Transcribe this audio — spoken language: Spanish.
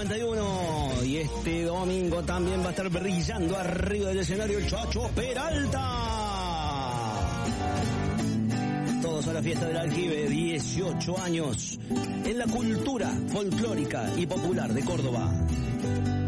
51. Y este domingo también va a estar brillando arriba del escenario el Chacho Peralta. Todos a la fiesta del Aljibe, 18 años en la cultura folclórica y popular de Córdoba.